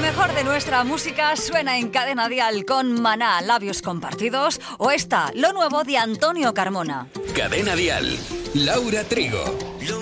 mejor de nuestra música suena en Cadena Dial con Maná, Labios Compartidos, o esta, lo nuevo de Antonio Carmona. Cadena Dial, Laura Trigo.